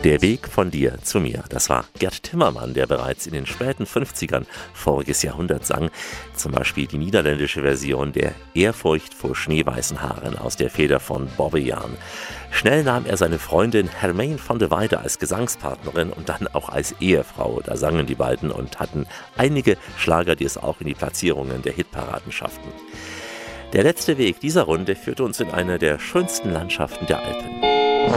Der Weg von dir zu mir. Das war Gerd Timmermann, der bereits in den späten 50ern voriges Jahrhundert sang. Zum Beispiel die niederländische Version der Ehrfurcht vor schneeweißen Haaren aus der Feder von Bobbejaan. Schnell nahm er seine Freundin Hermine van de Weide als Gesangspartnerin und dann auch als Ehefrau. Da sangen die beiden und hatten einige Schlager, die es auch in die Platzierungen der Hitparaden schafften. Der letzte Weg dieser Runde führte uns in eine der schönsten Landschaften der Alpen.